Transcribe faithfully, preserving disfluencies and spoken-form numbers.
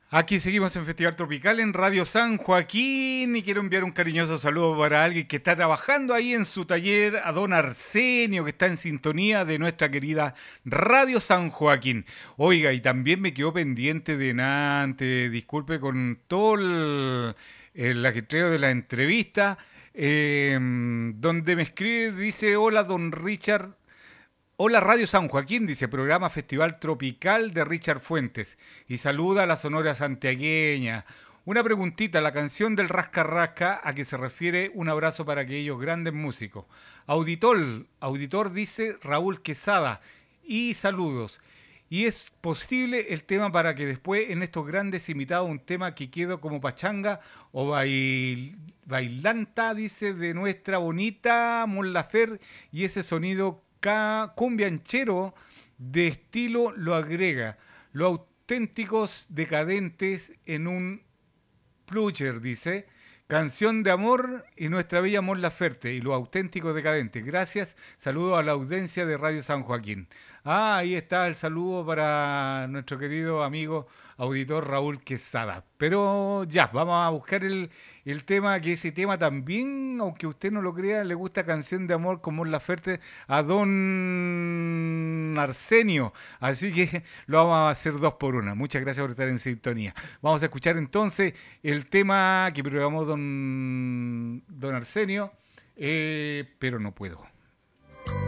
Aquí seguimos en Festival Tropical en Radio San Joaquín y quiero enviar un cariñoso saludo para alguien que está trabajando ahí en su taller, a don Arsenio, que está en sintonía de nuestra querida Radio San Joaquín. Oiga, y también me quedó pendiente de Nante, disculpe con todo el, el ajetreo de la entrevista, eh, donde me escribe, dice, hola don Richard. Hola Radio San Joaquín, dice, programa Festival Tropical de Richard Fuentes. Y saluda a la Sonora Santiagueña. Una preguntita, la canción del Rasca Rasca, ¿a qué se refiere? Un abrazo para aquellos grandes músicos. Auditor, auditor dice Raúl Quesada. Y saludos. Y es posible el tema para que después en estos grandes invitados un tema que quedó como pachanga o bail, bailanta, dice, de nuestra bonita Mon Lafer, y ese sonido cumbianchero de estilo lo agrega. Los auténticos decadentes en un plucher, dice. Canción de amor y nuestra bella Mon Laferte y los auténticos decadentes. Gracias. Saludo a la audiencia de Radio San Joaquín. Ah, ahí está el saludo para nuestro querido amigo auditor Raúl Quesada. Pero ya, vamos a buscar el, el tema, que ese tema también, aunque usted no lo crea, le gusta Canción de amor con Mon Laferte a don Arsenio. Así que lo vamos a hacer dos por una. Muchas gracias por estar en sintonía. Vamos a escuchar entonces el tema que programó don, don Arsenio, eh, pero no puedo.